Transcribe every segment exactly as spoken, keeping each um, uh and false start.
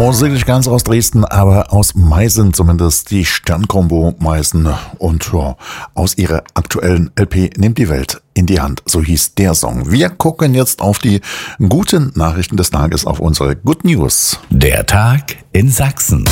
Musik nicht ganz aus Dresden, aber aus Meißen zumindest, die Sternkombo Meißen. Und ja, aus ihrer aktuellen L P Nimmt die Welt in die Hand, so hieß der Song. Wir gucken jetzt auf die guten Nachrichten des Tages, auf unsere Good News. Der Tag in Sachsen.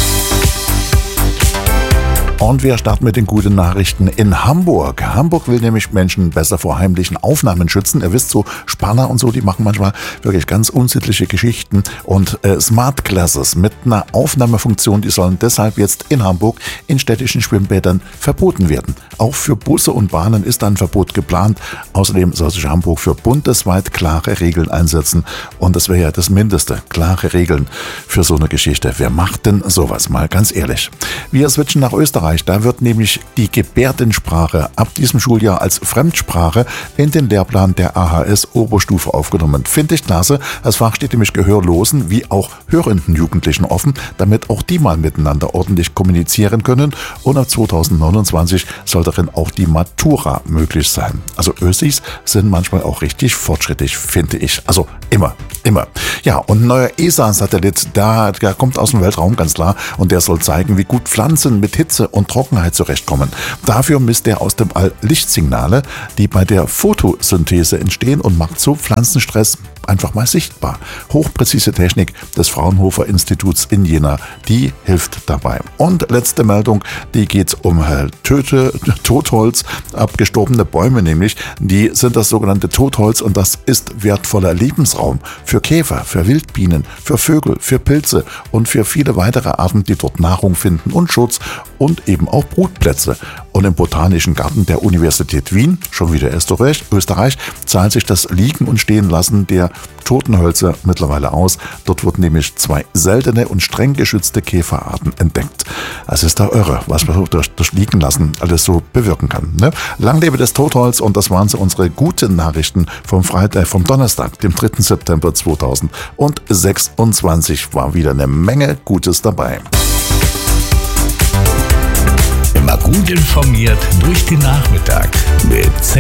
Und wir starten mit den guten Nachrichten in Hamburg. Hamburg will nämlich Menschen besser vor heimlichen Aufnahmen schützen. Ihr wisst, so Spanner und so, die machen manchmal wirklich ganz unsittliche Geschichten. Und äh, Smart Glasses mit einer Aufnahmefunktion, die sollen deshalb jetzt in Hamburg in städtischen Schwimmbädern verboten werden. Auch für Busse und Bahnen ist ein Verbot geplant. Außerdem soll sich Hamburg für bundesweit klare Regeln einsetzen. Und das wäre ja das Mindeste, klare Regeln für so eine Geschichte. Wer macht denn sowas, mal ganz ehrlich? Wir switchen nach Österreich. Da wird nämlich die Gebärdensprache ab diesem Schuljahr als Fremdsprache in den Lehrplan der A H S Oberstufe aufgenommen. Finde ich klasse. Das Fach steht nämlich Gehörlosen wie auch hörenden Jugendlichen offen, damit auch die mal miteinander ordentlich kommunizieren können. Und ab zweitausendneunundzwanzig soll darin auch die Matura möglich sein. Also Ösis sind manchmal auch richtig fortschrittlich, finde ich. Also immer, immer. Ja, und ein neuer E S A-Satellit, der, der kommt aus dem Weltraum, ganz klar. Und der soll zeigen, wie gut Pflanzen mit Hitze und Trockenheit zurechtkommen. Dafür misst er aus dem All Lichtsignale, die bei der Photosynthese entstehen, und macht so Pflanzenstress einfach mal sichtbar. Hochpräzise Technik des Fraunhofer Instituts in Jena, die hilft dabei. Und letzte Meldung, die geht um Töte, Totholz, abgestorbene Bäume nämlich. Die sind das sogenannte Totholz, und das ist wertvoller Lebensraum für Käfer, für Wildbienen, für Vögel, für Pilze und für viele weitere Arten, die dort Nahrung finden und Schutz und eben auch Brutplätze. Und im Botanischen Garten der Universität Wien, schon wieder Österreich, Österreich, zahlt sich das Liegen und Stehenlassen der Totenhölzer mittlerweile aus. Dort wurden nämlich zwei seltene und streng geschützte Käferarten entdeckt. Es ist da irre, was man durch das Liegenlassen alles so bewirken kann. Ne? Lang lebe das Totholz, und das waren so unsere guten Nachrichten vom Freitag, vom Donnerstag, dem dritten September zweitausendsechsundzwanzig. War wieder eine Menge Gutes dabei. Immer gut informiert durch den Nachmittag mit